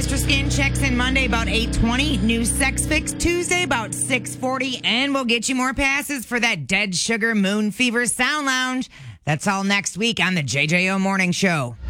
Mr. Skin checks in Monday about 8:20. New Sex Fix Tuesday about 6:40. And we'll get you more passes for that Dead Sugar Moon Fever Sound Lounge. That's all next week on the JJO Morning Show.